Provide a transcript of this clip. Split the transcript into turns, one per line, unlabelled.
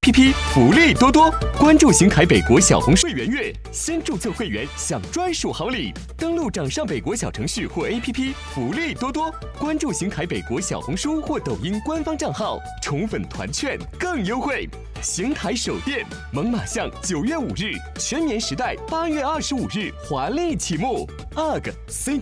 APP 福利多多，关注邢台北国小红书会员月，先注册会员享专属好礼。登录掌上北国小程序或 APP 福利多多，关注邢台北国小红书或抖音官方账号，宠粉团券更优惠。邢台首店猛犸象9月5日，全年时代8月25日华丽启幕。UGG